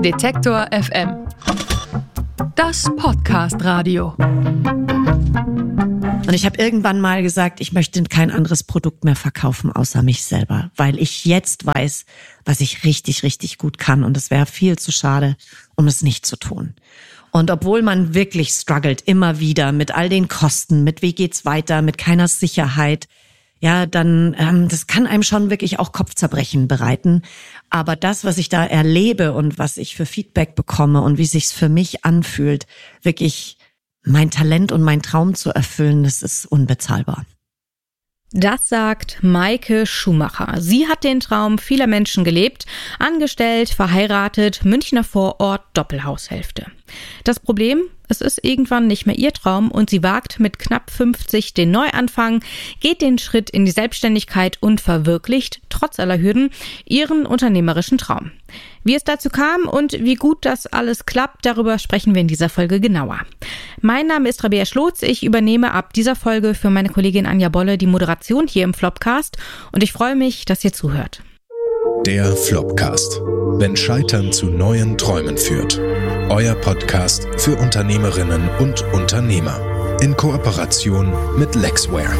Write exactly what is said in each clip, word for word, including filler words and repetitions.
Detektor F M. Das Podcast-Radio. Und ich habe irgendwann mal gesagt, ich möchte kein anderes Produkt mehr verkaufen, außer mich selber. Weil ich jetzt weiß, was ich richtig, richtig gut kann. Und es wäre viel zu schade, um es nicht zu tun. Und obwohl man wirklich struggelt, immer wieder mit all den Kosten, mit wie geht's weiter, mit keiner Sicherheit, ja, dann, ähm, das kann einem schon wirklich auch Kopfzerbrechen bereiten. Aber das, was ich da erlebe und was ich für Feedback bekomme und wie sich's für mich anfühlt, wirklich mein Talent und mein Traum zu erfüllen, das ist unbezahlbar. Das sagt Maike Schumacher. Sie hat den Traum vieler Menschen gelebt, angestellt, verheiratet, Münchner Vorort, Doppelhaushälfte. Das Problem, es ist irgendwann nicht mehr ihr Traum und sie wagt mit knapp fünfzig den Neuanfang, geht den Schritt in die Selbstständigkeit und verwirklicht, trotz aller Hürden, ihren unternehmerischen Traum. Wie es dazu kam und wie gut das alles klappt, darüber sprechen wir in dieser Folge genauer. Mein Name ist Rabea Schlotz, ich übernehme ab dieser Folge für meine Kollegin Anja Bolle die Moderation hier im Flopcast und ich freue mich, dass ihr zuhört. Der Flopcast. Wenn Scheitern zu neuen Träumen führt. Euer Podcast für Unternehmerinnen und Unternehmer. In Kooperation mit Lexware.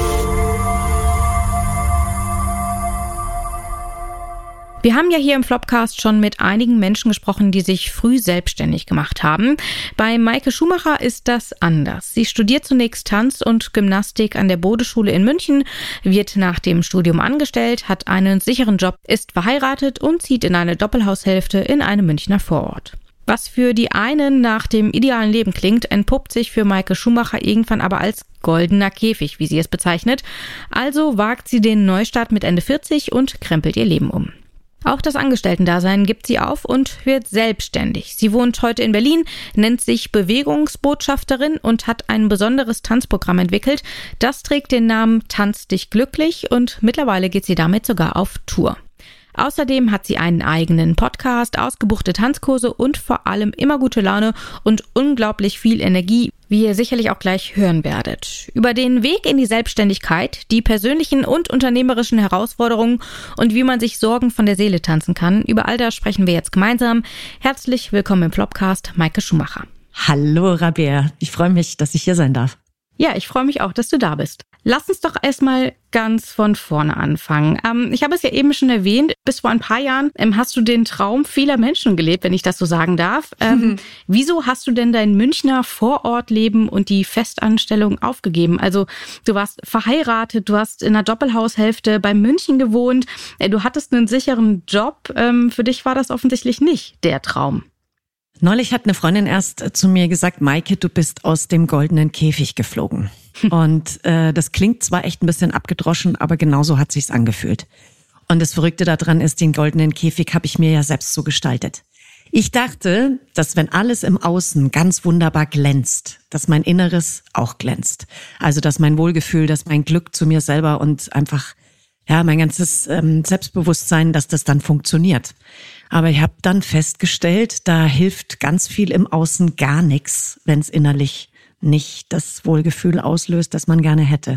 Wir haben ja hier im Flopcast schon mit einigen Menschen gesprochen, die sich früh selbstständig gemacht haben. Bei Maike Schumacher ist das anders. Sie studiert zunächst Tanz und Gymnastik an der Bode-Schule in München, wird nach dem Studium angestellt, hat einen sicheren Job, ist verheiratet und zieht in eine Doppelhaushälfte in einem Münchner Vorort. Was für die einen nach dem idealen Leben klingt, entpuppt sich für Maike Schumacher irgendwann aber als goldener Käfig, wie sie es bezeichnet. Also wagt sie den Neustart mit Ende vierzig und krempelt ihr Leben um. Auch das Angestellten-Dasein gibt sie auf und wird selbstständig. Sie wohnt heute in Berlin, nennt sich Bewegungsbotschafterin und hat ein besonderes Tanzprogramm entwickelt. Das trägt den Namen Tanz dich glücklich und mittlerweile geht sie damit sogar auf Tour. Außerdem hat sie einen eigenen Podcast, ausgebuchte Tanzkurse und vor allem immer gute Laune und unglaublich viel Energie, wie ihr sicherlich auch gleich hören werdet. Über den Weg in die Selbstständigkeit, die persönlichen und unternehmerischen Herausforderungen und wie man sich Sorgen von der Seele tanzen kann, über all das sprechen wir jetzt gemeinsam. Herzlich willkommen im Flopcast, Maike Schumacher. Hallo Rabea, ich freue mich, dass ich hier sein darf. Ja, ich freue mich auch, dass du da bist. Lass uns doch erstmal ganz von vorne anfangen. Ähm, ich habe es ja eben schon erwähnt, bis vor ein paar Jahren ähm, hast du den Traum vieler Menschen gelebt, wenn ich das so sagen darf. Ähm, mhm. Wieso hast du denn dein Münchner Vorortleben und die Festanstellung aufgegeben? Also du warst verheiratet, du hast in einer Doppelhaushälfte bei München gewohnt, äh, du hattest einen sicheren Job. Ähm, für dich war das offensichtlich nicht der Traum. Neulich hat eine Freundin erst zu mir gesagt, Maike, du bist aus dem goldenen Käfig geflogen. Und äh, das klingt zwar echt ein bisschen abgedroschen, aber genauso hat sich's angefühlt. Und das Verrückte daran ist, den goldenen Käfig habe ich mir ja selbst so gestaltet. Ich dachte, dass wenn alles im Außen ganz wunderbar glänzt, dass mein Inneres auch glänzt. Also dass mein Wohlgefühl, dass mein Glück zu mir selber und einfach ja mein ganzes ähm, Selbstbewusstsein, dass das dann funktioniert. Aber ich habe dann festgestellt, da hilft ganz viel im Außen gar nichts, wenn es innerlich nicht das Wohlgefühl auslöst, das man gerne hätte.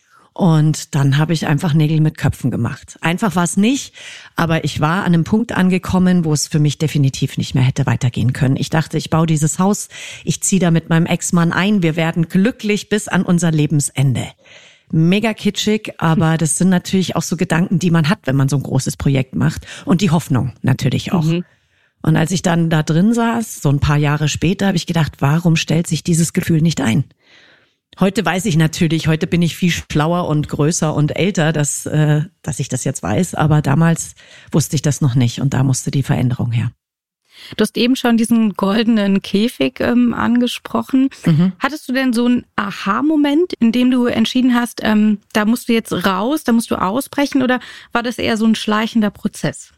Und dann habe ich einfach Nägel mit Köpfen gemacht. Einfach war es nicht, aber ich war an einem Punkt angekommen, wo es für mich definitiv nicht mehr hätte weitergehen können. Ich dachte, ich baue dieses Haus, ich ziehe da mit meinem Ex-Mann ein, wir werden glücklich bis an unser Lebensende. Mega kitschig, aber das sind natürlich auch so Gedanken, die man hat, wenn man so ein großes Projekt macht. Und die Hoffnung natürlich auch. Mhm. Und als ich dann da drin saß, so ein paar Jahre später, habe ich gedacht, warum stellt sich dieses Gefühl nicht ein? Heute weiß ich natürlich, heute bin ich viel schlauer und größer und älter, dass, äh, dass ich das jetzt weiß. Aber damals wusste ich das noch nicht und da musste die Veränderung her. Du hast eben schon diesen goldenen Käfig ähm, angesprochen. Mhm. Hattest du denn so einen Aha-Moment, in dem du entschieden hast, ähm, da musst du jetzt raus, da musst du ausbrechen, oder war das eher so ein schleichender Prozess?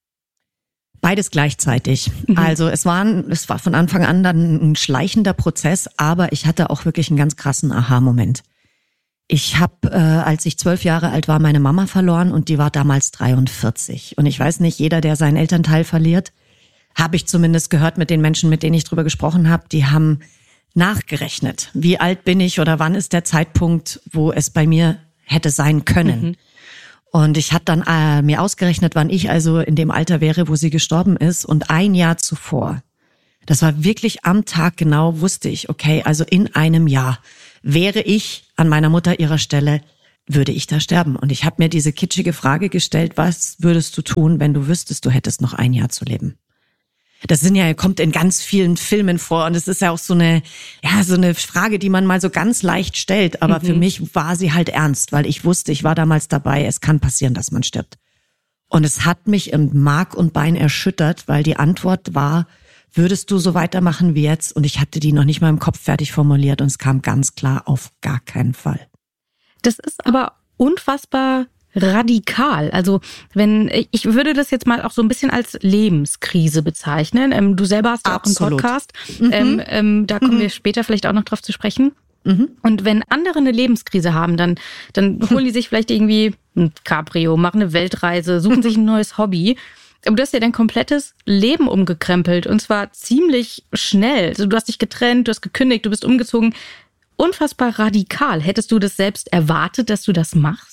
Beides gleichzeitig. Mhm. Also es war, es war von Anfang an dann ein schleichender Prozess, aber ich hatte auch wirklich einen ganz krassen Aha-Moment. Ich habe, äh, als ich zwölf Jahre alt war, meine Mama verloren und die war damals dreiundvierzig. Und ich weiß nicht, jeder, der seinen Elternteil verliert, habe ich zumindest gehört mit den Menschen, mit denen ich drüber gesprochen habe, die haben nachgerechnet. Wie alt bin ich oder wann ist der Zeitpunkt, wo es bei mir hätte sein können? Mhm. Und ich hatte dann äh, mir ausgerechnet, wann ich also in dem Alter wäre, wo sie gestorben ist. Und ein Jahr zuvor, das war wirklich am Tag genau, wusste ich, okay, also in einem Jahr wäre ich an meiner Mutter ihrer Stelle, würde ich da sterben. Und ich habe mir diese kitschige Frage gestellt, was würdest du tun, wenn du wüsstest, du hättest noch ein Jahr zu leben? Das sind ja, kommt in ganz vielen Filmen vor und es ist ja auch so eine, ja, so eine Frage, die man mal so ganz leicht stellt. Aber mhm. für mich war sie halt ernst, weil ich wusste, ich war damals dabei, es kann passieren, dass man stirbt. Und es hat mich im Mark und Bein erschüttert, weil die Antwort war, würdest du so weitermachen wie jetzt? Und ich hatte die noch nicht mal im Kopf fertig formuliert und es kam ganz klar, auf gar keinen Fall. Das ist aber unfassbar radikal. Also wenn ich würde das jetzt mal auch so ein bisschen als Lebenskrise bezeichnen. Ähm, du selber hast ja auch einen Podcast. Mhm. Ähm, ähm, da kommen mhm. wir später vielleicht auch noch drauf zu sprechen. Mhm. Und wenn andere eine Lebenskrise haben, dann dann holen die sich vielleicht irgendwie ein Cabrio, machen eine Weltreise, suchen sich ein neues Hobby. Aber du hast ja dein komplettes Leben umgekrempelt und zwar ziemlich schnell. Also du hast dich getrennt, du hast gekündigt, du bist umgezogen. Unfassbar radikal. Hättest du das selbst erwartet, dass du das machst?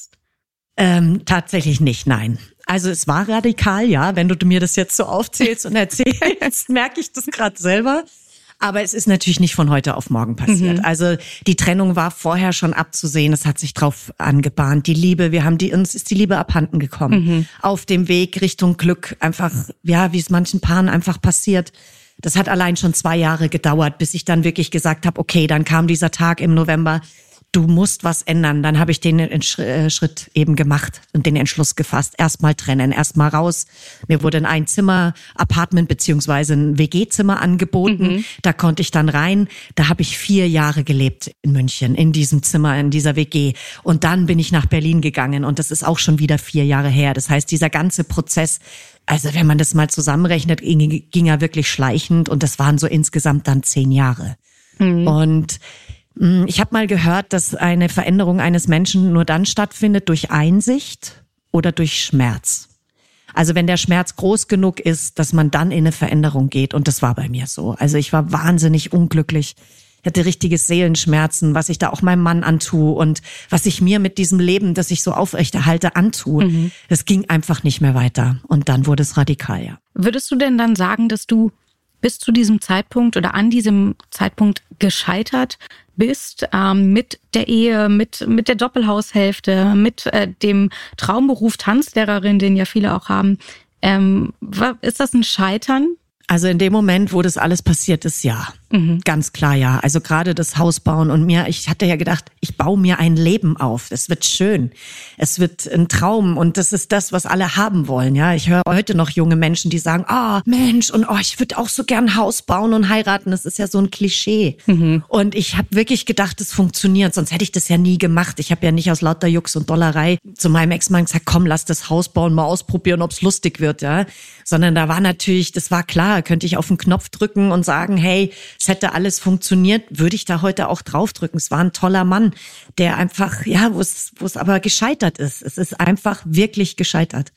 Ähm, tatsächlich nicht, nein. Also es war radikal, ja, wenn du mir das jetzt so aufzählst und erzählst, merke ich das gerade selber. Aber es ist natürlich nicht von heute auf morgen passiert. Mhm. Also die Trennung war vorher schon abzusehen, es hat sich drauf angebahnt. Die Liebe, wir haben die, uns ist die Liebe abhanden gekommen. Mhm. Auf dem Weg Richtung Glück, einfach, ja, wie es manchen Paaren einfach passiert. Das hat allein schon zwei Jahre gedauert, bis ich dann wirklich gesagt habe, okay, dann kam dieser Tag im November, du musst was ändern. Dann habe ich den Schritt eben gemacht und den Entschluss gefasst. Erstmal trennen, erstmal raus. Mir wurde ein Einzimmer-Apartment beziehungsweise ein W G-Zimmer angeboten. Mhm. Da konnte ich dann rein. Da habe ich vier Jahre gelebt in München, in diesem Zimmer, in dieser W G. Und dann bin ich nach Berlin gegangen und das ist auch schon wieder vier Jahre her. Das heißt, dieser ganze Prozess, also wenn man das mal zusammenrechnet, ging, ging er wirklich schleichend und das waren so insgesamt dann zehn Jahre. Mhm. Und ich habe mal gehört, dass eine Veränderung eines Menschen nur dann stattfindet durch Einsicht oder durch Schmerz. Also wenn der Schmerz groß genug ist, dass man dann in eine Veränderung geht. Und das war bei mir so. Also ich war wahnsinnig unglücklich. Ich hatte richtige Seelenschmerzen, was ich da auch meinem Mann antue und was ich mir mit diesem Leben, das ich so aufrechterhalte, antue. Mhm. Das ging einfach nicht mehr weiter. Und dann wurde es radikal, ja. Würdest du denn dann sagen, dass du bis zu diesem Zeitpunkt oder an diesem Zeitpunkt gescheitert bist, ähm, mit der Ehe, mit mit der Doppelhaushälfte, mit äh, dem Traumberuf Tanzlehrerin, den ja viele auch haben. Ähm, ist das ein Scheitern? Also in dem Moment, wo das alles passiert ist, ja. Mhm. Ganz klar, ja. Also gerade das Haus bauen und mir, ich hatte ja gedacht, ich baue mir ein Leben auf. Es wird schön. Es wird ein Traum und das ist das, was alle haben wollen, ja. Ich höre heute noch junge Menschen, die sagen, ah, oh, Mensch, und oh, ich würde auch so gern ein Haus bauen und heiraten. Das ist ja so ein Klischee. Mhm. Und ich habe wirklich gedacht, das funktioniert, sonst hätte ich das ja nie gemacht. Ich habe ja nicht aus lauter Jux und Dollerei zu meinem Ex-Mann gesagt, komm, lass das Haus bauen, mal ausprobieren, ob's lustig wird, ja. Sondern da war natürlich, das war klar, könnte ich auf den Knopf drücken und sagen, hey, es hätte alles funktioniert, würde ich da heute auch draufdrücken. Es war ein toller Mann, der einfach, ja, wo es, wo es aber gescheitert ist. Es ist einfach wirklich gescheitert.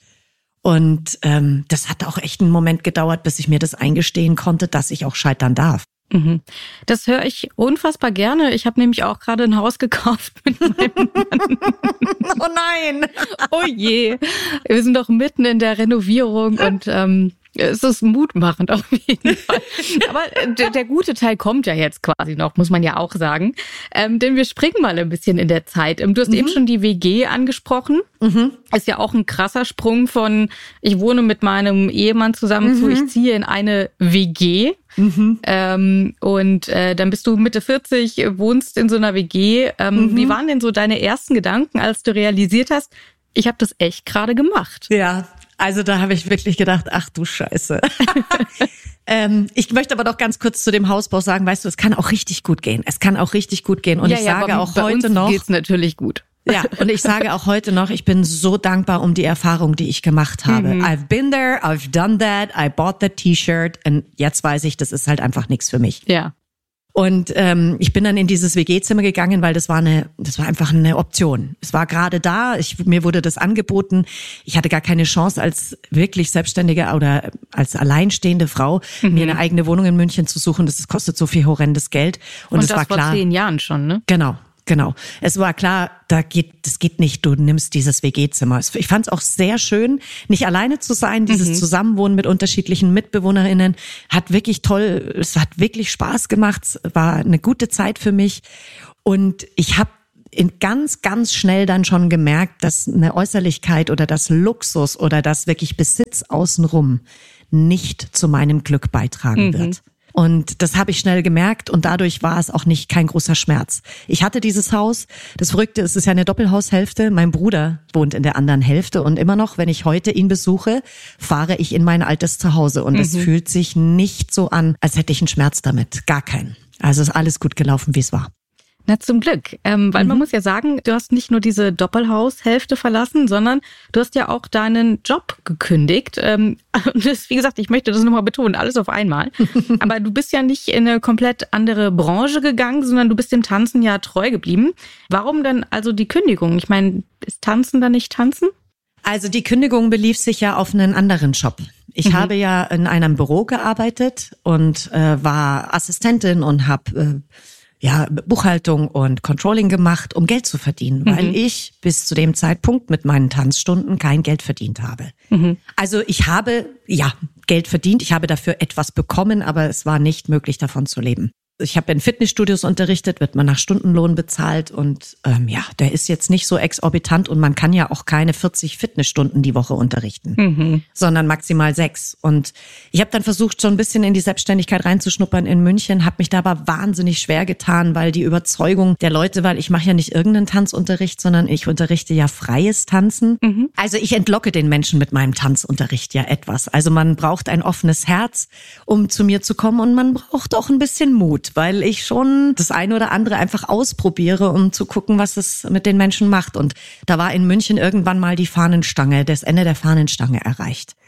Und ähm, das hat auch echt einen Moment gedauert, bis ich mir das eingestehen konnte, dass ich auch scheitern darf. Mhm. Das höre ich unfassbar gerne. Ich habe nämlich auch gerade ein Haus gekauft mit meinem Mann. Oh nein! Oh je! Wir sind doch mitten in der Renovierung und ähm, es ist mutmachend auf jeden Fall. Aber der, der gute Teil kommt ja jetzt quasi noch, muss man ja auch sagen. Ähm, denn wir springen mal ein bisschen in der Zeit. Du hast mhm. eben schon die W G angesprochen. Mhm. Ist ja auch ein krasser Sprung von, ich wohne mit meinem Ehemann zusammen mhm. zu, ich ziehe in eine W G. Mhm. Ähm, und äh, dann bist du Mitte vierzig, wohnst in so einer W G. Ähm, mhm. Wie waren denn so deine ersten Gedanken, als du realisiert hast, ich habe das echt gerade gemacht? Ja, also da habe ich wirklich gedacht, ach du Scheiße. ähm, ich möchte aber doch ganz kurz zu dem Hausbau sagen, weißt du, es kann auch richtig gut gehen. Es kann auch richtig gut gehen. Und ja, ich ja, sage auch bei heute uns noch, geht's natürlich gut. Ja, und ich sage auch heute noch, ich bin so dankbar um die Erfahrung, die ich gemacht habe. Mhm. I've been there, I've done that, I bought that T-Shirt und jetzt weiß ich, das ist halt einfach nichts für mich. Ja. Und ähm, ich bin dann in dieses W G-Zimmer gegangen, weil das war eine, das war einfach eine Option. Es war gerade da, ich, mir wurde das angeboten. Ich hatte gar keine Chance, als wirklich Selbstständige oder als alleinstehende Frau mhm. mir eine eigene Wohnung in München zu suchen. Das kostet so viel horrendes Geld. Und, Und das, das war klar. vor zehn Jahren schon, ne? Genau. genau. Es war klar, da geht, das geht nicht, du nimmst dieses W G-Zimmer. Ich fand es auch sehr schön, nicht alleine zu sein, dieses mhm. Zusammenwohnen mit unterschiedlichen MitbewohnerInnen hat wirklich toll, es hat wirklich Spaß gemacht, es war eine gute Zeit für mich und ich habe in ganz, ganz schnell dann schon gemerkt, dass eine Äußerlichkeit oder das Luxus oder das wirklich Besitz außenrum nicht zu meinem Glück beitragen mhm. wird. Und das habe ich schnell gemerkt und dadurch war es auch nicht kein großer Schmerz. Ich hatte dieses Haus, das Verrückte ist, es ist ja eine Doppelhaushälfte. Mein Bruder wohnt in der anderen Hälfte und immer noch, wenn ich heute ihn besuche, fahre ich in mein altes Zuhause und es mhm. fühlt sich nicht so an, als hätte ich einen Schmerz damit. Gar keinen. Also ist alles gut gelaufen, wie es war. Na, zum Glück. Ähm, weil mhm. man muss ja sagen, du hast nicht nur diese Doppelhaushälfte verlassen, sondern du hast ja auch deinen Job gekündigt. Ähm, und das, wie gesagt, ich möchte das nochmal betonen, alles auf einmal. Aber du bist ja nicht in eine komplett andere Branche gegangen, sondern du bist dem Tanzen ja treu geblieben. Warum denn also die Kündigung? Ich meine, ist Tanzen dann nicht Tanzen? Also die Kündigung belief sich ja auf einen anderen Job. Ich mhm. habe ja in einem Büro gearbeitet und äh, war Assistentin und habe... Äh, ja, Buchhaltung und Controlling gemacht, um Geld zu verdienen, mhm. weil ich bis zu dem Zeitpunkt mit meinen Tanzstunden kein Geld verdient habe. Mhm. Also ich habe, ja, Geld verdient, ich habe dafür etwas bekommen, aber es war nicht möglich, davon zu leben. Ich habe in Fitnessstudios unterrichtet, wird man nach Stundenlohn bezahlt und ähm, ja, der ist jetzt nicht so exorbitant und man kann ja auch keine vierzig Fitnessstunden die Woche unterrichten, mhm. sondern maximal sechs. Und ich habe dann versucht, schon ein bisschen in die Selbstständigkeit reinzuschnuppern in München, habe mich da aber wahnsinnig schwer getan, weil die Überzeugung der Leute, weil ich mache ja nicht irgendeinen Tanzunterricht, sondern ich unterrichte ja freies Tanzen. Mhm. Also ich entlocke den Menschen mit meinem Tanzunterricht ja etwas. Also man braucht ein offenes Herz, um zu mir zu kommen und man braucht auch ein bisschen Mut, weil ich schon das eine oder andere einfach ausprobiere, um zu gucken, was es mit den Menschen macht. Und da war in München irgendwann mal die Fahnenstange, das Ende der Fahnenstange erreicht.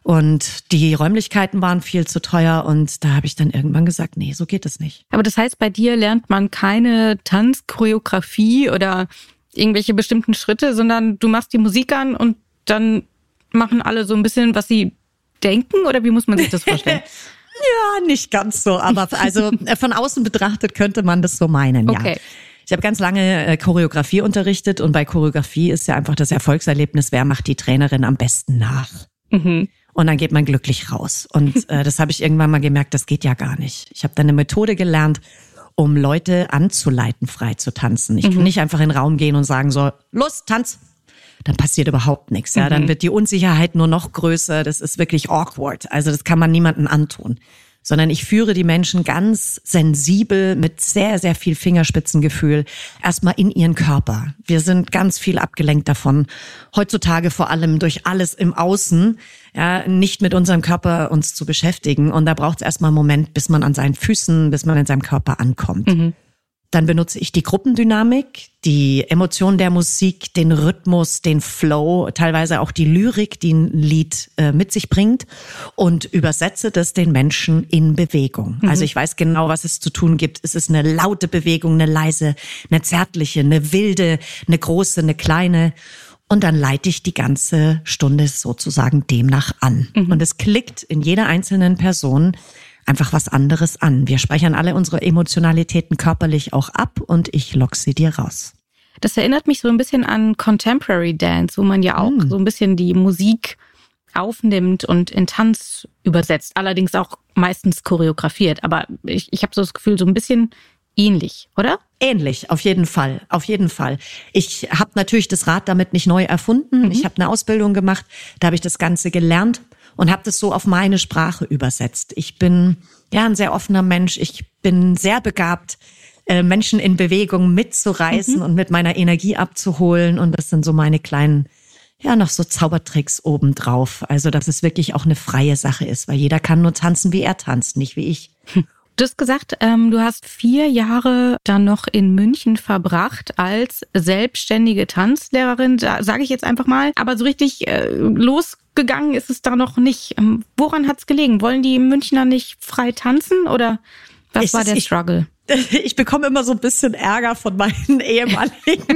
Und die Räumlichkeiten waren viel zu teuer und da habe ich dann irgendwann gesagt, nee, so geht es nicht. Aber das heißt, bei dir lernt man keine Tanzchoreografie oder irgendwelche bestimmten Schritte, sondern du machst die Musik an und dann machen alle so ein bisschen, was sie denken, oder wie muss man sich das vorstellen? Ja, nicht ganz so, aber also von außen betrachtet könnte man das so meinen, ja. Okay. Ich habe ganz lange äh, Choreografie unterrichtet und bei Choreografie ist ja einfach das Erfolgserlebnis, wer macht die Trainerin am besten nach. Mhm. Und dann geht man glücklich raus. Und äh, das habe ich irgendwann mal gemerkt, das geht ja gar nicht. Ich habe dann eine Methode gelernt, um Leute anzuleiten, frei zu tanzen. Ich mhm. kann nicht einfach in den Raum gehen und sagen so, los, tanz. Dann passiert überhaupt nichts. Ja, dann wird die Unsicherheit nur noch größer. Das ist wirklich awkward. Also das kann man niemandem antun. Sondern ich führe die Menschen ganz sensibel mit sehr, sehr viel Fingerspitzengefühl erstmal in ihren Körper. Wir sind ganz viel abgelenkt davon. Heutzutage vor allem durch alles im Außen, ja, nicht mit unserem Körper uns zu beschäftigen. Und da braucht es erstmal einen Moment, bis man an seinen Füßen, bis man in seinem Körper ankommt. Mhm. Dann benutze ich die Gruppendynamik, die Emotion der Musik, den Rhythmus, den Flow, teilweise auch die Lyrik, die ein Lied äh, mit sich bringt und übersetze das den Menschen in Bewegung. Mhm. Also ich weiß genau, was es zu tun gibt. Es ist eine laute Bewegung, eine leise, eine zärtliche, eine wilde, eine große, eine kleine. Und dann leite ich die ganze Stunde sozusagen demnach an. Mhm. Und es klickt in jeder einzelnen Person einfach was anderes an. Wir speichern alle unsere Emotionalitäten körperlich auch ab und ich lock sie dir raus. Das erinnert mich so ein bisschen an Contemporary Dance, wo man ja auch mm. so ein bisschen die Musik aufnimmt und in Tanz übersetzt. Allerdings auch meistens choreografiert. Aber ich, ich habe so das Gefühl, so ein bisschen ähnlich, oder? Ähnlich, auf jeden Fall, auf jeden Fall. Ich habe natürlich das Rad damit nicht neu erfunden. Mhm. Ich habe eine Ausbildung gemacht, da habe ich das Ganze gelernt und habe das so auf meine Sprache übersetzt. Ich bin ja ein sehr offener Mensch. Ich bin sehr begabt, Menschen in Bewegung mitzureißen mhm. und mit meiner Energie abzuholen. Und das sind so meine kleinen, ja, noch so Zaubertricks obendrauf. Also, dass es wirklich auch eine freie Sache ist, weil jeder kann nur tanzen, wie er tanzt, nicht wie ich. Du hast gesagt, ähm, du hast vier Jahre dann noch in München verbracht als selbstständige Tanzlehrerin, sage ich jetzt einfach mal. Aber so richtig äh, losgegangen ist es da noch nicht. Ähm, woran hat's gelegen? Wollen die Münchner nicht frei tanzen oder was ich, war der ich, Struggle? Ich bekomme immer so ein bisschen Ärger von meinen Ehemaligen,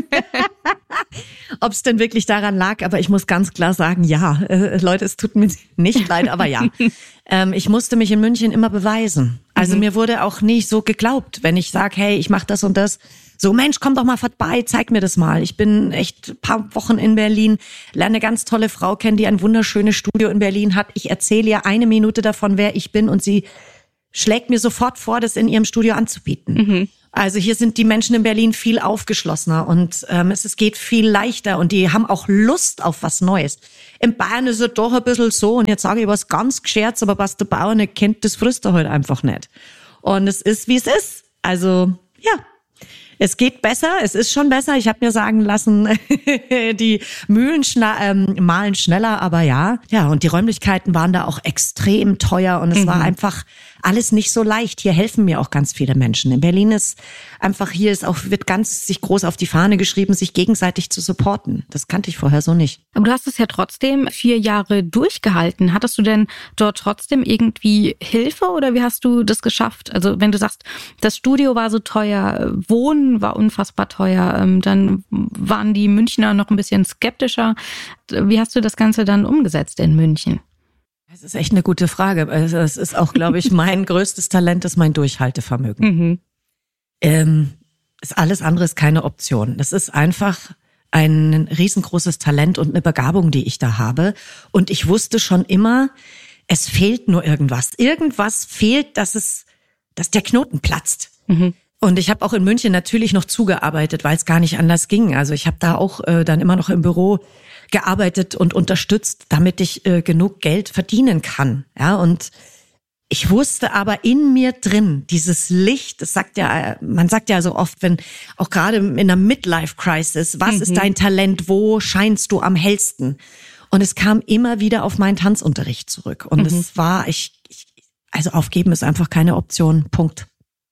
ob es denn wirklich daran lag. Aber ich muss ganz klar sagen, ja, äh, Leute, es tut mir nicht leid, aber ja. Ähm, ich musste mich in München immer beweisen. Also mhm. mir wurde auch nicht so geglaubt, wenn ich sage, hey, ich mache das und das, So, Mensch, komm doch mal vorbei, zeig mir das mal. Ich bin echt ein paar Wochen in Berlin, lerne eine ganz tolle Frau kennen, die ein wunderschönes Studio in Berlin hat. Ich erzähle ihr eine Minute davon, wer ich bin und sie schlägt mir sofort vor, das in ihrem Studio anzubieten. Mhm. Also hier sind die Menschen in Berlin viel aufgeschlossener und ähm, es, es geht viel leichter und die haben auch Lust auf was Neues. In Bayern ist es doch ein bisschen so, und jetzt sage ich was ganz gescherzt, aber was der Bauer nicht kennt, das frisst er halt einfach nicht. Und es ist, wie es ist. Also, ja. Es geht besser, es ist schon besser. Ich habe mir sagen lassen, die Mühlen schna- ähm, mahlen schneller, aber ja. Ja, und die Räumlichkeiten waren da auch extrem teuer und es mhm. war einfach alles nicht so leicht. Hier helfen mir auch ganz viele Menschen. In Berlin ist einfach, hier ist auch, wird ganz sich groß auf die Fahne geschrieben, sich gegenseitig zu supporten. Das kannte ich vorher so nicht. Aber du hast es ja trotzdem vier Jahre durchgehalten. Hattest du denn dort trotzdem irgendwie Hilfe oder wie hast du das geschafft? Also wenn du sagst, das Studio war so teuer, Wohnen war unfassbar teuer, dann waren die Münchner noch ein bisschen skeptischer. Wie hast du das Ganze dann umgesetzt in München? Das ist echt eine gute Frage. Es ist auch, glaube ich, mein größtes Talent ist mein Durchhaltevermögen. Mhm. Ähm, ist alles andere ist keine Option. Das ist einfach ein riesengroßes Talent und eine Begabung, die ich da habe. Und ich wusste schon immer, es fehlt nur irgendwas. Irgendwas fehlt, dass es, dass der Knoten platzt. Mhm. Und ich habe auch in München natürlich noch zugearbeitet, weil es gar nicht anders ging. Also ich habe da auch äh, dann immer noch im Büro gearbeitet und unterstützt, damit ich äh, genug Geld verdienen kann. Ja, und ich wusste aber in mir drin, dieses Licht, das sagt ja, man sagt ja so oft, wenn auch gerade in einer Midlife-Crisis, was mhm. ist dein Talent, wo scheinst du am hellsten? Und es kam immer wieder auf meinen Tanzunterricht zurück. Und mhm. es war, ich, ich, also aufgeben ist einfach keine Option. Punkt.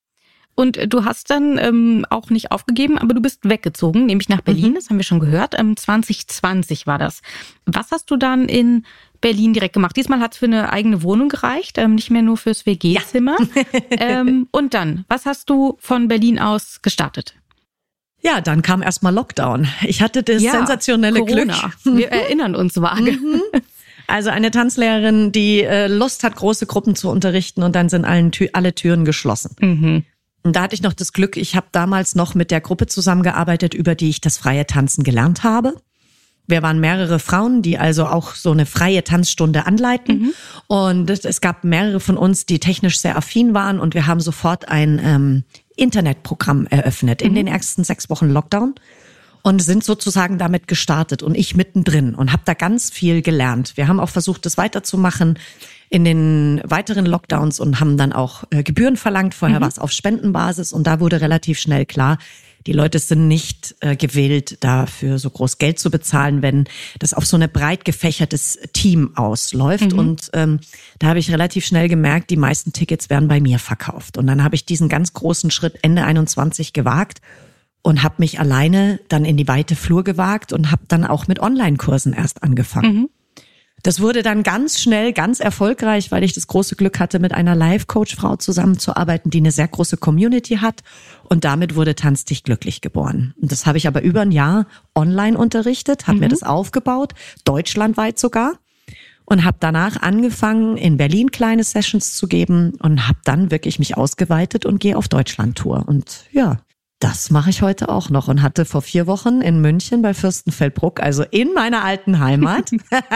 Und du hast dann ähm, auch nicht aufgegeben, aber du bist weggezogen, nämlich nach Berlin, mhm. das haben wir schon gehört. Ähm, zwanzig zwanzig war das. Was hast du dann in Berlin direkt gemacht? Diesmal hat es für eine eigene Wohnung gereicht, ähm, nicht mehr nur fürs W G-Zimmer. Ja. ähm, und dann, was hast du von Berlin aus gestartet? Ja, dann kam erstmal Lockdown. Ich hatte das ja, sensationelle Corona. Glück. Wir erinnern uns vage. Mhm. Also eine Tanzlehrerin, die äh, Lust hat, große Gruppen zu unterrichten und dann sind allen Tü- alle Türen geschlossen. Mhm. Und da hatte ich noch das Glück, ich habe damals noch mit der Gruppe zusammengearbeitet, über die ich das freie Tanzen gelernt habe. Wir waren mehrere Frauen, die also auch so eine freie Tanzstunde anleiten. Mhm. Und es gab mehrere von uns, die technisch sehr affin waren. Und wir haben sofort ein ähm, Internetprogramm eröffnet in mhm. den ersten sechs Wochen Lockdown. Und sind sozusagen damit gestartet und ich mittendrin und habe da ganz viel gelernt. Wir haben auch versucht, das weiterzumachen in den weiteren Lockdowns und haben dann auch äh, Gebühren verlangt. Vorher mhm. war es auf Spendenbasis und da wurde relativ schnell klar, die Leute sind nicht äh, gewillt, dafür so groß Geld zu bezahlen, wenn das auf so ein breit gefächertes Team ausläuft. Mhm. Und ähm, da habe ich relativ schnell gemerkt, die meisten Tickets werden bei mir verkauft. Und dann habe ich diesen ganz großen Schritt Ende einundzwanzig gewagt. Und habe mich alleine dann in die weite Flur gewagt und habe dann auch mit Online-Kursen erst angefangen. Mhm. Das wurde dann ganz schnell ganz erfolgreich, weil ich das große Glück hatte, mit einer Life-Coach-Frau zusammenzuarbeiten, die eine sehr große Community hat. Und damit wurde Tanz dich glücklich geboren. Und das habe ich aber über ein Jahr online unterrichtet, habe mhm. mir das aufgebaut, deutschlandweit sogar. Und habe danach angefangen, in Berlin kleine Sessions zu geben und habe dann wirklich mich ausgeweitet und gehe auf Deutschland-Tour. Und ja, das mache ich heute auch noch und hatte vor vier Wochen in München bei Fürstenfeldbruck, also in meiner alten Heimat,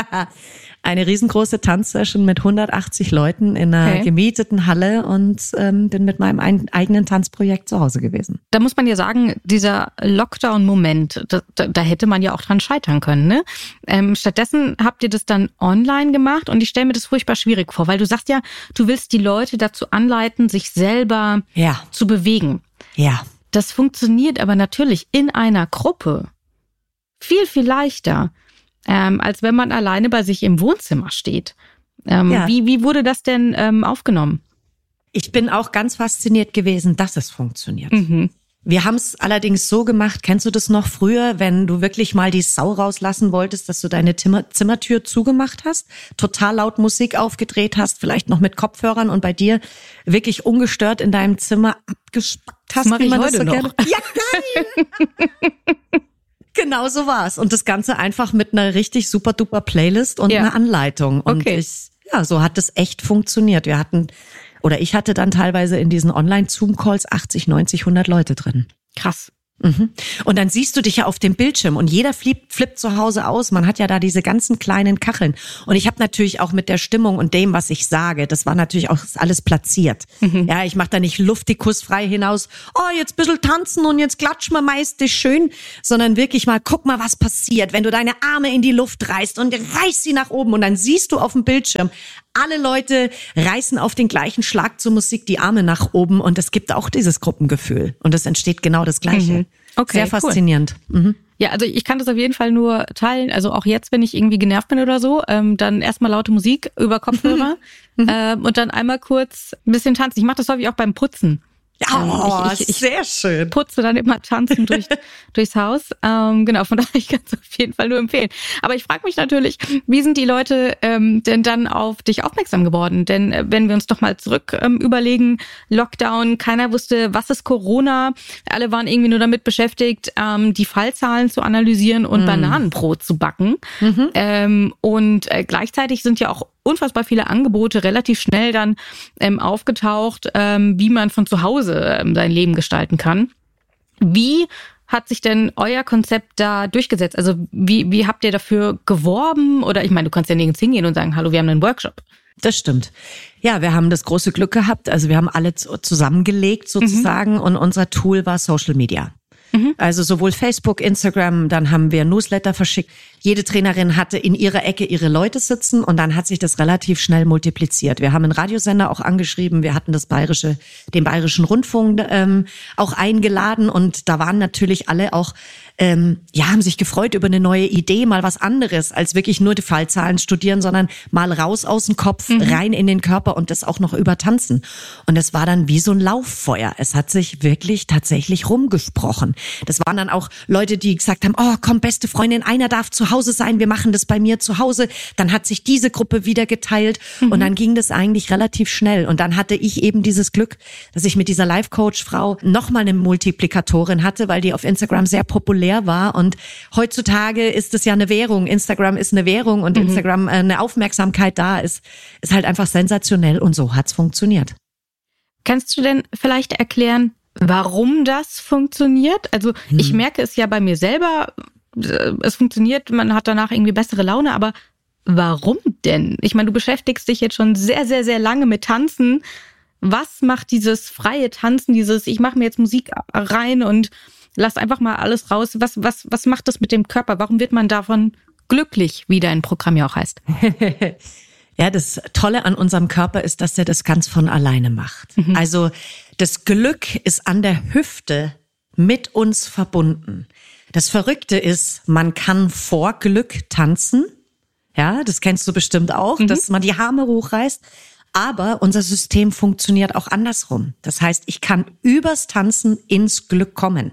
eine riesengroße Tanzsession mit hundertachtzig Leuten in einer okay. gemieteten Halle und ähm, bin mit meinem ein, eigenen Tanzprojekt zu Hause gewesen. Da muss man ja sagen, dieser Lockdown-Moment, da, da, da hätte man ja auch dran scheitern können, ne? Ähm, stattdessen habt ihr das dann online gemacht und ich stelle mir das furchtbar schwierig vor, weil du sagst ja, du willst die Leute dazu anleiten, sich selber ja. zu bewegen. Ja. Das funktioniert aber natürlich in einer Gruppe viel, viel leichter, ähm, als wenn man alleine bei sich im Wohnzimmer steht. Ähm, ja. wie, wie wurde das denn ähm, aufgenommen? Ich bin auch ganz fasziniert gewesen, dass es funktioniert. Mhm. Wir haben es allerdings so gemacht, kennst du das noch früher, wenn du wirklich mal die Sau rauslassen wolltest, dass du deine Zimmer- Zimmertür zugemacht hast, total laut Musik aufgedreht hast, vielleicht noch mit Kopfhörern und bei dir wirklich ungestört in deinem Zimmer abgespackt hast, das wie man das so kennt. Ja, geil! Genau so war's. Und das Ganze einfach mit einer richtig super duper Playlist und ja. einer Anleitung. Und okay. ich, ja, so hat es echt funktioniert. Wir hatten Oder ich hatte dann teilweise in diesen Online-Zoom-Calls achtzig, neunzig, hundert Leute drin. Krass. Mhm. Und dann siehst du dich ja auf dem Bildschirm und jeder flippt, flippt zu Hause aus. Man hat ja da diese ganzen kleinen Kacheln. Und ich habe natürlich auch mit der Stimmung und dem, was ich sage, das war natürlich auch alles platziert. Mhm. Ja, ich mache da nicht luftikus frei hinaus, oh, jetzt ein bisschen tanzen und jetzt klatsch mal meist schön, sondern wirklich mal, guck mal, was passiert, wenn du deine Arme in die Luft reißt und reißt sie nach oben und dann siehst du auf dem Bildschirm, alle Leute reißen auf den gleichen Schlag zur Musik die Arme nach oben und es gibt auch dieses Gruppengefühl. Und es entsteht genau das Gleiche. Mhm. Okay, sehr faszinierend. Cool. Mhm. Ja, also ich kann das auf jeden Fall nur teilen. Also auch jetzt, wenn ich irgendwie genervt bin oder so, ähm, dann erstmal laute Musik über Kopfhörer mhm. ähm, und dann einmal kurz ein bisschen tanzen. Ich mache das häufig auch beim Putzen. Ja, oh, ich, ich, ich sehr schön. Putze dann immer tanzen durch, durchs Haus. Ähm, genau, von daher, ich kann es auf jeden Fall nur empfehlen. Aber ich frage mich natürlich, wie sind die Leute ähm, denn dann auf dich aufmerksam geworden? Denn äh, wenn wir uns doch mal zurück ähm, überlegen, Lockdown, keiner wusste, was ist Corona. Alle waren irgendwie nur damit beschäftigt, ähm, die Fallzahlen zu analysieren und mm. Bananenbrot zu backen. Mhm. Ähm, und äh, gleichzeitig sind ja auch unfassbar viele Angebote relativ schnell dann ähm, aufgetaucht, ähm, wie man von zu Hause ähm, sein Leben gestalten kann. Wie hat sich denn euer Konzept da durchgesetzt? Also wie, wie habt ihr dafür geworben? Oder ich meine, du kannst ja nirgends hingehen und sagen, hallo, wir haben einen Workshop. Das stimmt. Ja, wir haben das große Glück gehabt. Also wir haben alle zusammengelegt sozusagen mhm. und unser Tool war Social Media. Mhm. Also sowohl Facebook, Instagram, dann haben wir Newsletter verschickt. Jede Trainerin hatte in ihrer Ecke ihre Leute sitzen und dann hat sich das relativ schnell multipliziert. Wir haben einen Radiosender auch angeschrieben, wir hatten das bayerische, den bayerischen Rundfunk ähm, auch eingeladen und da waren natürlich alle auch, ähm, ja, haben sich gefreut über eine neue Idee, mal was anderes als wirklich nur die Fallzahlen studieren, sondern mal raus aus dem Kopf, mhm. rein in den Körper und das auch noch übertanzen. Und es war dann wie so ein Lauffeuer. Es hat sich wirklich tatsächlich rumgesprochen. Das waren dann auch Leute, die gesagt haben, oh komm, beste Freundin, einer darf zu Hause sein, wir machen das bei mir zu Hause. Dann hat sich diese Gruppe wieder geteilt mhm. und dann ging das eigentlich relativ schnell. Und dann hatte ich eben dieses Glück, dass ich mit dieser Life-Coach-Frau nochmal eine Multiplikatorin hatte, weil die auf Instagram sehr populär war. Und heutzutage ist es ja eine Währung. Instagram ist eine Währung und mhm. Instagram eine Aufmerksamkeit da ist, ist halt einfach sensationell und so hat's funktioniert. Kannst du denn vielleicht erklären, warum das funktioniert? Also hm. ich merke es ja bei mir selber, es funktioniert, man hat danach irgendwie bessere Laune, aber warum denn? Ich meine, du beschäftigst dich jetzt schon sehr, sehr, sehr lange mit Tanzen. Was macht dieses freie Tanzen, dieses, ich mache mir jetzt Musik rein und lass einfach mal alles raus. Was, was, was macht das mit dem Körper? Warum wird man davon glücklich, wie dein Programm ja auch heißt? Ja, das Tolle an unserem Körper ist, dass er das ganz von alleine macht. Mhm. Also das Glück ist an der Hüfte mit uns verbunden. Das Verrückte ist, man kann vor Glück tanzen. Ja, das kennst du bestimmt auch, mhm. dass man die Arme hochreißt. Aber unser System funktioniert auch andersrum. Das heißt, ich kann übers Tanzen ins Glück kommen.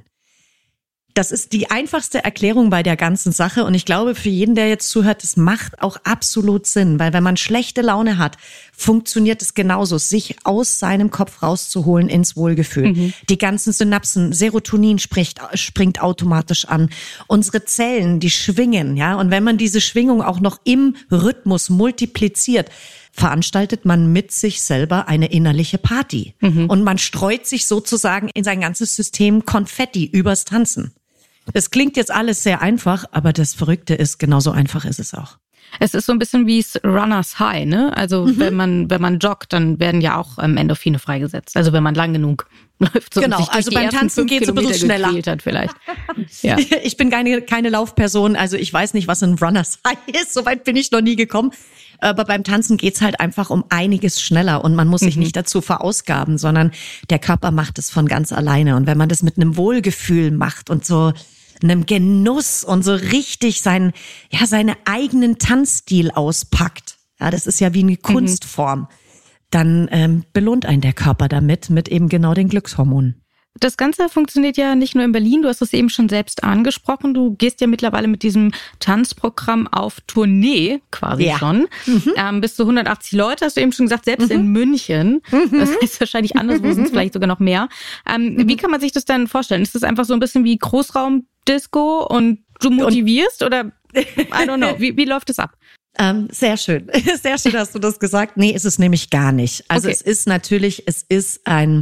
Das ist die einfachste Erklärung bei der ganzen Sache und ich glaube, für jeden, der jetzt zuhört, das macht auch absolut Sinn, weil wenn man schlechte Laune hat, funktioniert es genauso, sich aus seinem Kopf rauszuholen ins Wohlgefühl. Mhm. Die ganzen Synapsen, Serotonin spricht, springt automatisch an. Unsere Zellen, die schwingen, ja, und wenn man diese Schwingung auch noch im Rhythmus multipliziert, veranstaltet man mit sich selber eine innerliche Party. Mhm. Und man streut sich sozusagen in sein ganzes System Konfetti übers Tanzen. Das klingt jetzt alles sehr einfach, aber das Verrückte ist, genauso einfach ist es auch. Es ist so ein bisschen wie Runners High, ne? Also mhm. wenn man wenn man joggt, dann werden ja auch ähm, Endorphine freigesetzt. Also wenn man lang genug läuft, so genau. Und sich Also beim Tanzen geht es ein bisschen schneller. Hat vielleicht. Ja. Ich bin keine keine Laufperson, also ich weiß nicht, was ein Runners High ist. Soweit bin ich noch nie gekommen. Aber beim Tanzen geht's halt einfach um einiges schneller und man muss sich mhm. nicht dazu verausgaben, sondern der Körper macht es von ganz alleine. Und wenn man das mit einem Wohlgefühl macht und so einem Genuss und so richtig seinen, ja, seinen eigenen Tanzstil auspackt, ja, das ist ja wie eine Kunstform, mhm. dann ähm, belohnt einen der Körper damit, mit eben genau den Glückshormonen. Das Ganze funktioniert ja nicht nur in Berlin, du hast es eben schon selbst angesprochen. Du gehst ja mittlerweile mit diesem Tanzprogramm auf Tournee quasi ja. schon. Mhm. Ähm, bis zu hundertachtzig Leute, hast du eben schon gesagt, selbst mhm. in München. Mhm. Das heißt wahrscheinlich anderswo sind es vielleicht sogar noch mehr. Ähm, mhm. Wie kann man sich das dann vorstellen? Ist das einfach so ein bisschen wie Großraumdisco und du motivierst und oder I don't know, wie, wie läuft das ab? Ähm, sehr schön. Sehr schön hast du das gesagt. Nee, ist es nämlich gar nicht. Also okay. es ist natürlich, es ist ein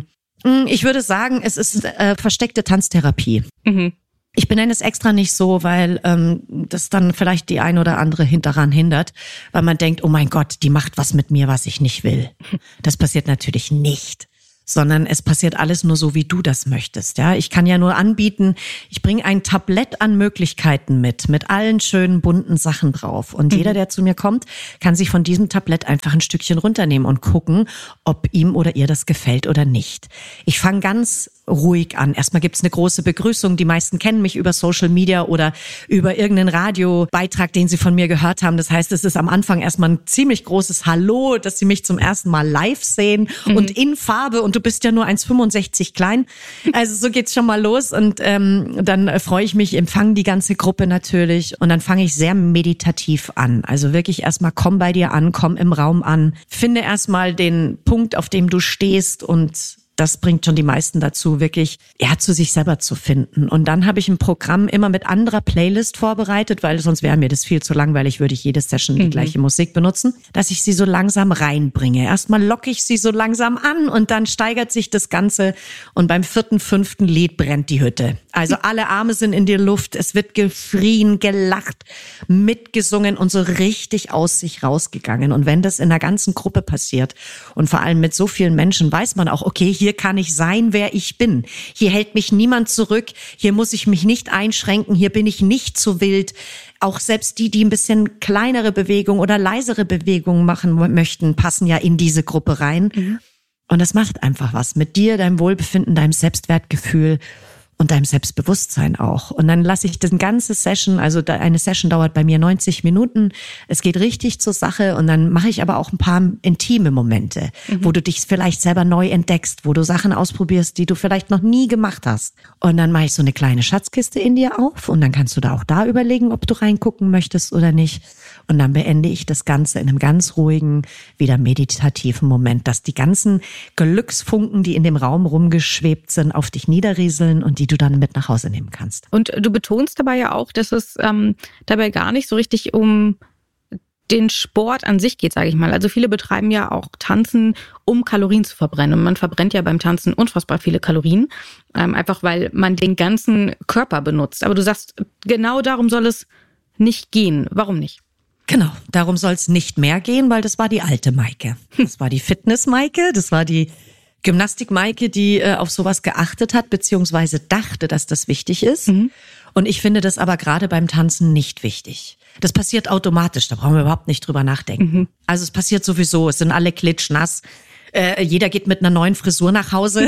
Ich würde sagen, es ist äh, versteckte Tanztherapie. Mhm. Ich benenne es extra nicht so, weil ähm, das dann vielleicht die ein oder andere daran hindert, weil man denkt, oh mein Gott, die macht was mit mir, was ich nicht will. Das passiert natürlich nicht, sondern es passiert alles nur so, wie du das möchtest. Ja, ich kann ja nur anbieten, ich bringe ein Tablett an Möglichkeiten mit, mit allen schönen bunten Sachen drauf. Und mhm. jeder, der zu mir kommt, kann sich von diesem Tablett einfach ein Stückchen runternehmen und gucken, ob ihm oder ihr das gefällt oder nicht. Ich fange ganz ruhig an. Erstmal gibt's eine große Begrüßung. Die meisten kennen mich über Social Media oder über irgendeinen Radiobeitrag, den sie von mir gehört haben. Das heißt, es ist am Anfang erstmal ein ziemlich großes Hallo, dass sie mich zum ersten Mal live sehen mhm. und in Farbe. Und du bist ja nur eins Komma fünfundsechzig klein. Also so geht's schon mal los. Und ähm, dann äh, freue ich mich, empfange die ganze Gruppe natürlich. Und dann fange ich sehr meditativ an. Also wirklich erstmal komm bei dir an, komm im Raum an. Finde erstmal den Punkt, auf dem du stehst, und das bringt schon die meisten dazu, wirklich ja zu sich selber zu finden. Und dann habe ich ein Programm immer mit anderer Playlist vorbereitet, weil sonst wäre mir das viel zu langweilig, würde ich jede Session die mhm. gleiche Musik benutzen, dass ich sie so langsam reinbringe. Erstmal locke ich sie so langsam an und dann steigert sich das Ganze und beim vierten, fünften Lied brennt die Hütte. Also alle Arme sind in die Luft, es wird geschrien, gelacht, mitgesungen und so richtig aus sich rausgegangen. Und wenn das in der ganzen Gruppe passiert und vor allem mit so vielen Menschen, weiß man auch, okay, hier kann ich sein, wer ich bin. Hier hält mich niemand zurück. Hier muss ich mich nicht einschränken. Hier bin ich nicht zu wild. Auch selbst die, die ein bisschen kleinere Bewegungen oder leisere Bewegungen machen möchten, passen ja in diese Gruppe rein. Mhm. Und das macht einfach was mit dir, deinem Wohlbefinden, deinem Selbstwertgefühl und deinem Selbstbewusstsein auch. Und dann lasse ich das ganze Session, also eine Session dauert bei mir neunzig Minuten. Es geht richtig zur Sache und dann mache ich aber auch ein paar intime Momente, mhm. wo du dich vielleicht selber neu entdeckst, wo du Sachen ausprobierst, die du vielleicht noch nie gemacht hast. Und dann mache ich so eine kleine Schatzkiste in dir auf und dann kannst du da auch da überlegen, ob du reingucken möchtest oder nicht. Und dann beende ich das Ganze in einem ganz ruhigen, wieder meditativen Moment, dass die ganzen Glücksfunken, die in dem Raum rumgeschwebt sind, auf dich niederrieseln und die du dann mit nach Hause nehmen kannst. Und du betonst dabei ja auch, dass es ähm, dabei gar nicht so richtig um den Sport an sich geht, sage ich mal. Also viele betreiben ja auch Tanzen, um Kalorien zu verbrennen. Und man verbrennt ja beim Tanzen unfassbar viele Kalorien, ähm, einfach weil man den ganzen Körper benutzt. Aber du sagst, genau darum soll es nicht gehen. Warum nicht? Genau, darum soll es nicht mehr gehen, weil das war die alte Maike. Das war die Fitness-Maike, das war die Gymnastik-Maike, die äh, auf sowas geachtet hat, beziehungsweise dachte, dass das wichtig ist. Mhm. Und ich finde das aber gerade beim Tanzen nicht wichtig. Das passiert automatisch, da brauchen wir überhaupt nicht drüber nachdenken. Mhm. Also es passiert sowieso, es sind alle klitschnass. Äh, jeder geht mit einer neuen Frisur nach Hause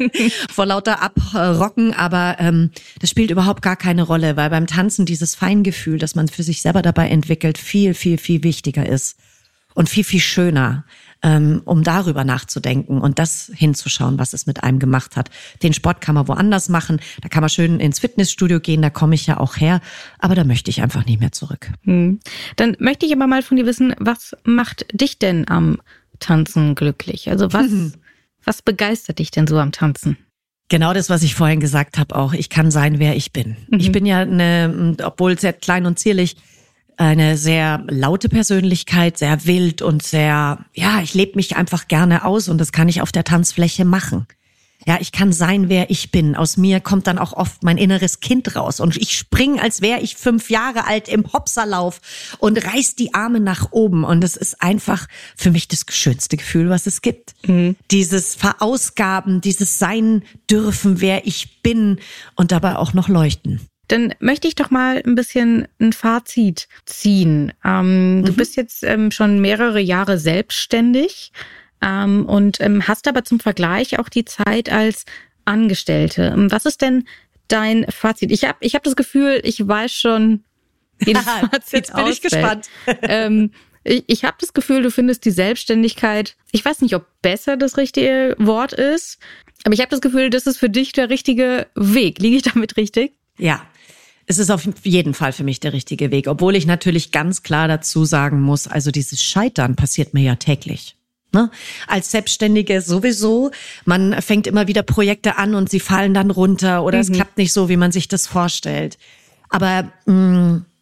vor lauter Abrocken, aber ähm, das spielt überhaupt gar keine Rolle, weil beim Tanzen dieses Feingefühl, das man für sich selber dabei entwickelt, viel, viel, viel wichtiger ist und viel, viel schöner, ähm, um darüber nachzudenken und das hinzuschauen, was es mit einem gemacht hat. Den Sport kann man woanders machen, da kann man schön ins Fitnessstudio gehen, da komme ich ja auch her, aber da möchte ich einfach nicht mehr zurück. Hm. Dann möchte ich aber mal von dir wissen, was macht dich denn am Tanzen glücklich? Also was, mhm. was begeistert dich denn so am Tanzen? Genau das, was ich vorhin gesagt habe auch. Ich kann sein, wer ich bin. Mhm. Ich bin ja eine, obwohl sehr klein und zierlich, eine sehr laute Persönlichkeit, sehr wild und sehr, ja, ich lebe mich einfach gerne aus und das kann ich auf der Tanzfläche machen. Ja, ich kann sein, wer ich bin. Aus mir kommt dann auch oft mein inneres Kind raus. Und ich springe, als wäre ich fünf Jahre alt im Hopserlauf und reiß die Arme nach oben. Und das ist einfach für mich das schönste Gefühl, was es gibt. Mhm. Dieses Verausgaben, dieses Sein dürfen, wer ich bin und dabei auch noch leuchten. Dann möchte ich doch mal ein bisschen ein Fazit ziehen. Ähm, mhm. Du bist jetzt ähm, schon mehrere Jahre selbstständig. Ähm, und ähm, hast aber zum Vergleich auch die Zeit als Angestellte. Was ist denn dein Fazit? Ich habe ich hab das Gefühl, ich weiß schon, wie das Fazit Jetzt bin ausfällt. Ich gespannt. ähm, ich ich habe das Gefühl, du findest die Selbstständigkeit, ich weiß nicht, ob besser das richtige Wort ist, aber ich habe das Gefühl, das ist für dich der richtige Weg. Liege ich damit richtig? Ja. Es ist auf jeden Fall für mich der richtige Weg, obwohl ich natürlich ganz klar dazu sagen muss, also dieses Scheitern passiert mir ja täglich. Ne? Als Selbstständige sowieso, man fängt immer wieder Projekte an und sie fallen dann runter oder mhm. es klappt nicht so, wie man sich das vorstellt. Aber mh,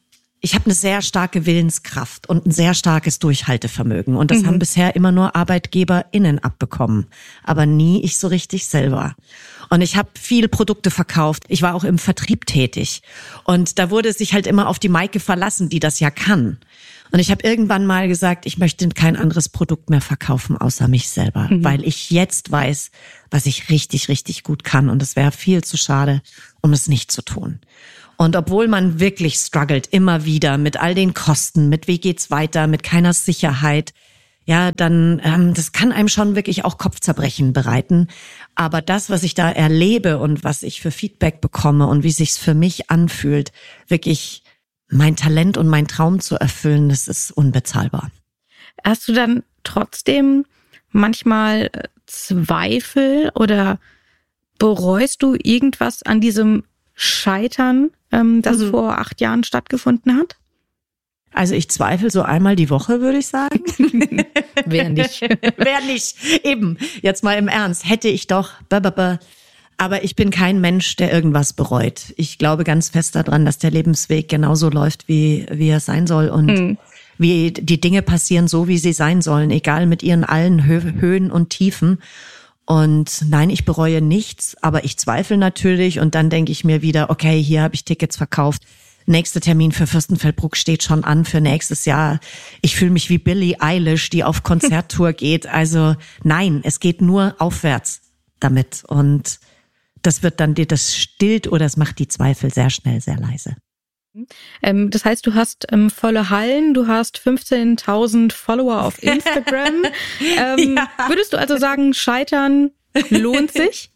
ich habe eine sehr starke Willenskraft und ein sehr starkes Durchhaltevermögen. Und das mhm. haben bisher immer nur ArbeitgeberInnen abbekommen, aber nie ich so richtig selber. Und ich habe viele Produkte verkauft. Ich war auch im Vertrieb tätig. Und da wurde sich halt immer auf die Maike verlassen, die das ja kann. Und ich habe irgendwann mal gesagt, ich möchte kein anderes Produkt mehr verkaufen, außer mich selber. Mhm. Weil ich jetzt weiß, was ich richtig, richtig gut kann. Und es wäre viel zu schade, um es nicht zu tun. Und obwohl man wirklich struggelt, immer wieder mit all den Kosten, mit wie geht's weiter, mit keiner Sicherheit, ja, dann, ähm, das kann einem schon wirklich auch Kopfzerbrechen bereiten. Aber das, was ich da erlebe und was ich für Feedback bekomme und wie sich's für mich anfühlt, wirklich mein Talent und mein Traum zu erfüllen, das ist unbezahlbar. Hast du dann trotzdem manchmal Zweifel oder bereust du irgendwas an diesem Scheitern, ähm, das mhm. vor acht Jahren stattgefunden hat? Also ich zweifle so einmal die Woche, würde ich sagen. Wer nicht? Wer nicht? Eben, jetzt mal im Ernst, hätte ich doch. Aber ich bin kein Mensch, der irgendwas bereut. Ich glaube ganz fest daran, dass der Lebensweg genauso läuft, wie, wie er sein soll. Und mhm. wie die Dinge passieren, so wie sie sein sollen, egal mit ihren allen Hö- Höhen und Tiefen. Und nein, ich bereue nichts, aber ich zweifle natürlich und dann denke ich mir wieder, okay, hier habe ich Tickets verkauft. Nächster Termin für Fürstenfeldbruck steht schon an für nächstes Jahr. Ich fühle mich wie Billie Eilish, die auf Konzerttour geht. Also nein, es geht nur aufwärts damit. Und das wird dann, das stillt oder es macht die Zweifel sehr schnell, sehr leise. Ähm, das heißt, du hast ähm, volle Hallen, du hast fünfzehntausend Follower auf Instagram. ähm, ja. Würdest du also sagen, Scheitern lohnt sich?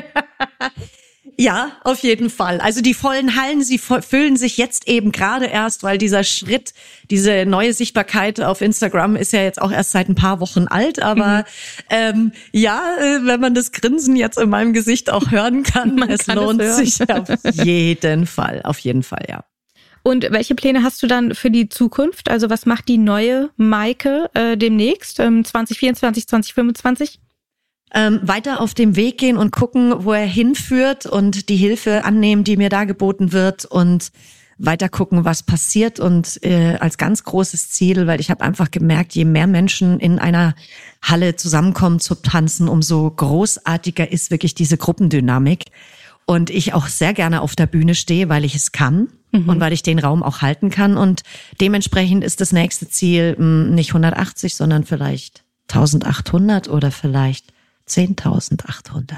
Ja, auf jeden Fall. Also die vollen Hallen, sie füllen sich jetzt eben gerade erst, weil dieser Schritt, diese neue Sichtbarkeit auf Instagram ist ja jetzt auch erst seit ein paar Wochen alt. Aber mhm. ähm, ja, wenn man das Grinsen jetzt in meinem Gesicht auch hören kann, man es kann lohnt es sich auf jeden Fall, auf jeden Fall, ja. Und welche Pläne hast du dann für die Zukunft? Also was macht die neue Maike äh, demnächst, ähm, zwanzig vierundzwanzig, zwanzig fünfundzwanzig? Ähm, weiter auf dem Weg gehen und gucken, wo er hinführt und die Hilfe annehmen, die mir da geboten wird und weiter gucken, was passiert und äh, als ganz großes Ziel, weil ich habe einfach gemerkt, je mehr Menschen in einer Halle zusammenkommen zu tanzen, umso großartiger ist wirklich diese Gruppendynamik. Und ich auch sehr gerne auf der Bühne stehe, weil ich es kann mhm. und weil ich den Raum auch halten kann. Und dementsprechend ist das nächste Ziel mh, nicht hundertachtzig, sondern vielleicht eintausendachthundert oder vielleicht zehntausendachthundert.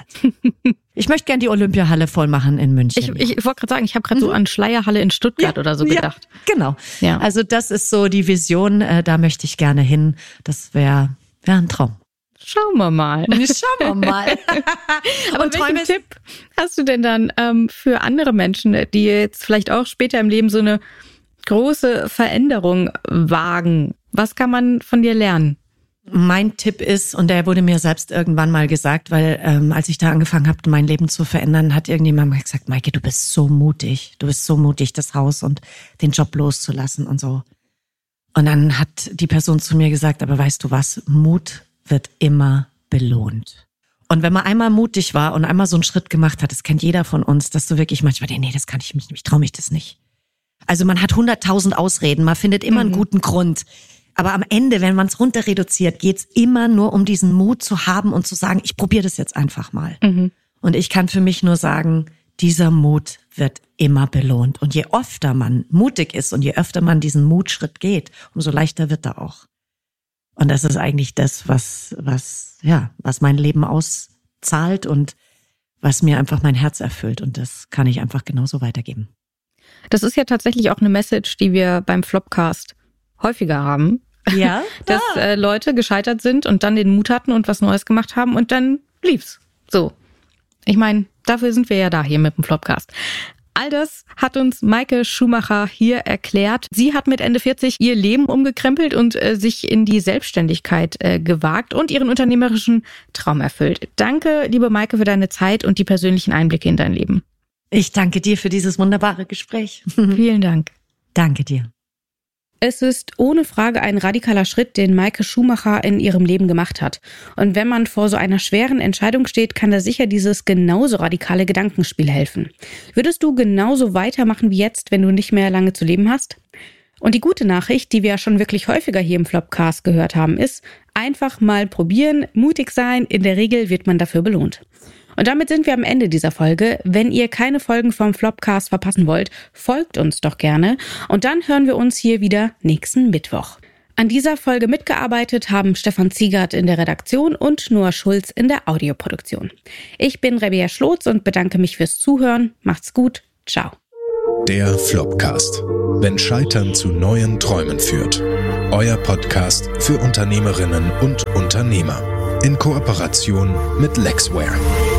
Ich möchte gerne die Olympiahalle voll machen in München. Ich, ich, ich wollte gerade sagen, ich habe gerade mhm. so an Schleierhalle in Stuttgart ja, oder so gedacht. Ja, genau. Ja. Also das ist so die Vision, äh, da möchte ich gerne hin. Das wäre wär ein Traum. Schauen wir mal. Schauen wir mal. Aber und welchen Tipp hast du denn dann ähm, für andere Menschen, die jetzt vielleicht auch später im Leben so eine große Veränderung wagen? Was kann man von dir lernen? Mein Tipp ist, und der wurde mir selbst irgendwann mal gesagt, weil ähm, als ich da angefangen habe, mein Leben zu verändern, hat irgendjemand mal gesagt, Maike, du bist so mutig. Du bist so mutig, das Haus und den Job loszulassen und so. Und dann hat die Person zu mir gesagt, aber weißt du was, Mut wird immer belohnt. Und wenn man einmal mutig war und einmal so einen Schritt gemacht hat, das kennt jeder von uns, dass du wirklich manchmal denkst, nee, das kann ich nicht, ich traue mich das nicht. Also man hat hunderttausend Ausreden, man findet immer mhm. einen guten Grund. Aber am Ende, wenn man es runter reduziert, geht's immer nur um diesen Mut zu haben und zu sagen, ich probiere das jetzt einfach mal. Mhm. Und ich kann für mich nur sagen, dieser Mut wird immer belohnt. Und je öfter man mutig ist und je öfter man diesen Mutschritt geht, umso leichter wird er auch. Und das ist eigentlich das, was, was, ja, was mein Leben auszahlt und was mir einfach mein Herz erfüllt. Und das kann ich einfach genauso weitergeben. Das ist ja tatsächlich auch eine Message, die wir beim Flopcast häufiger haben. Ja. Dass ah. äh, Leute gescheitert sind und dann den Mut hatten und was Neues gemacht haben und dann lief's. So. Ich meine, dafür sind wir ja da hier mit dem Flopcast. All das hat uns Maike Schumacher hier erklärt. Sie hat mit Ende vierzig ihr Leben umgekrempelt und äh, sich in die Selbstständigkeit äh, gewagt und ihren unternehmerischen Traum erfüllt. Danke, liebe Maike, für deine Zeit und die persönlichen Einblicke in dein Leben. Ich danke dir für dieses wunderbare Gespräch. Vielen Dank. Danke dir. Es ist ohne Frage ein radikaler Schritt, den Maike Schumacher in ihrem Leben gemacht hat. Und wenn man vor so einer schweren Entscheidung steht, kann da sicher dieses genauso radikale Gedankenspiel helfen. Würdest du genauso weitermachen wie jetzt, wenn du nicht mehr lange zu leben hast? Und die gute Nachricht, die wir ja schon wirklich häufiger hier im Flopcast gehört haben, ist, einfach mal probieren, mutig sein, in der Regel wird man dafür belohnt. Und damit sind wir am Ende dieser Folge. Wenn ihr keine Folgen vom Flopcast verpassen wollt, folgt uns doch gerne und dann hören wir uns hier wieder nächsten Mittwoch. An dieser Folge mitgearbeitet haben Stefan Ziegert in der Redaktion und Noah Schulz in der Audioproduktion. Ich bin Rebea Schlotz und bedanke mich fürs Zuhören. Macht's gut. Ciao. Der Flopcast. Wenn Scheitern zu neuen Träumen führt. Euer Podcast für Unternehmerinnen und Unternehmer. In Kooperation mit Lexware.